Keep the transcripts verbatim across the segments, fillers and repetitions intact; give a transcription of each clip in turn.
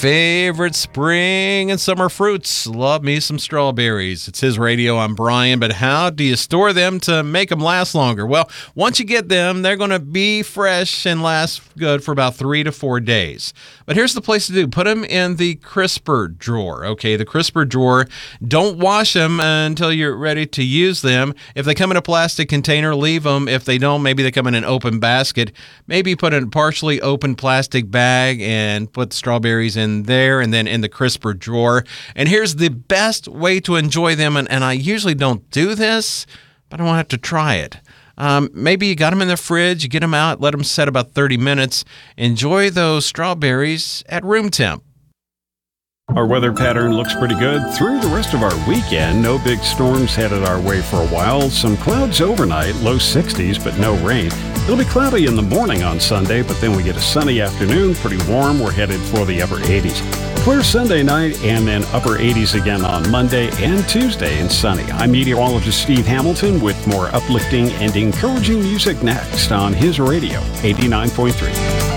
Favorite spring and summer fruits. Love me some strawberries. It's His Radio. I'm Brian, but how do you store them to make them last longer? Well, once you get them, they're going to be fresh and last good for about three to four days. But here's the place to do. Put them in the crisper drawer, okay? The crisper drawer. Don't wash them until you're ready to use them. If they come in a plastic container, leave them. If they don't, maybe they come in an open basket. Maybe put in a partially open plastic bag and put strawberries in there and then in the crisper drawer. And here's the best way to enjoy them, and, and I usually don't do this, but I won't have to try it. Um, maybe you got them in the fridge, you get them out, let them set about thirty minutes. Enjoy those strawberries at room temp. Our weather pattern looks pretty good through the rest of our weekend. No big storms headed our way for a while. Some clouds overnight, low sixties, but no rain. It'll be cloudy in the morning on Sunday, but then we get a sunny afternoon, pretty warm. We're headed for the upper eighties. Clear Sunday night, and then upper eighties again on Monday and Tuesday, and sunny. I'm meteorologist Steve Hamilton with more uplifting and encouraging music next on His Radio, eighty-nine point three.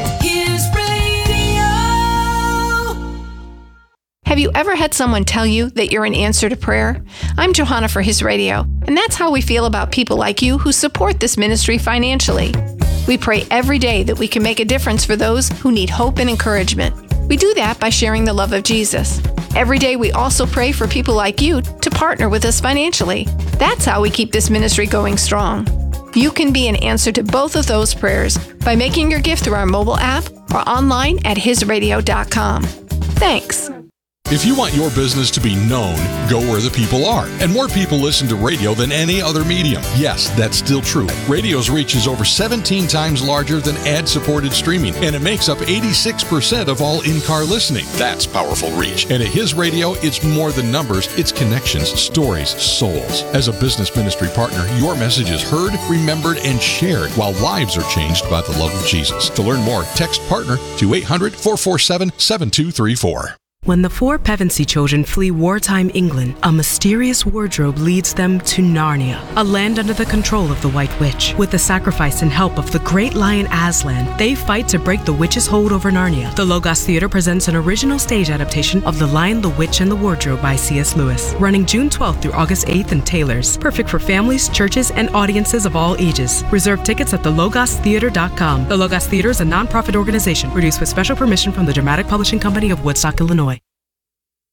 Have you ever had someone tell you that you're an answer to prayer? I'm Johanna for His Radio, and that's how we feel about people like you who support this ministry financially. We pray every day that we can make a difference for those who need hope and encouragement. We do that by sharing the love of Jesus. Every day we also pray for people like you to partner with us financially. That's how we keep this ministry going strong. You can be an answer to both of those prayers by making your gift through our mobile app or online at his radio dot com. Thanks. If you want your business to be known, go where the people are. And more people listen to radio than any other medium. Yes, that's still true. Radio's reach is over seventeen times larger than ad-supported streaming, and it makes up eighty-six percent of all in-car listening. That's powerful reach. And at His Radio, it's more than numbers, it's connections, stories, souls. As a business ministry partner, your message is heard, remembered, and shared while lives are changed by the love of Jesus. To learn more, text PARTNER to eight hundred, four four seven, seven two three four. When the four Pevensey children flee wartime England, a mysterious wardrobe leads them to Narnia, a land under the control of the White Witch. With the sacrifice and help of the great lion Aslan, they fight to break the witch's hold over Narnia. The Logos Theater presents an original stage adaptation of The Lion, the Witch, and the Wardrobe by C S Lewis, running June twelfth through August eighth in Taylor's. Perfect for families, churches, and audiences of all ages. Reserve tickets at the logos theater dot com. The Logos Theater is a nonprofit organization produced with special permission from the Dramatic Publishing Company of Woodstock, Illinois.